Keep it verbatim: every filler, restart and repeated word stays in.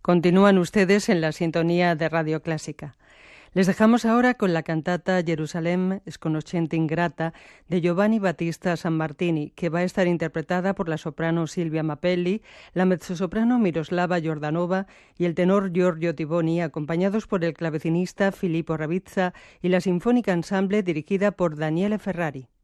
Continúan ustedes en la sintonía de Radio Clásica. Les dejamos ahora con la cantata Jerusalem sconoscente ingrata de Giovanni Battista Sammartini, que va a estar interpretada por la soprano Silvia Mapelli, la mezzosoprano Miroslava Jordanova y el tenor Giorgio Tiboni, acompañados por el clavecinista Filippo Ravizza y la Sinfónica Ensemble dirigida por Daniele Ferrari.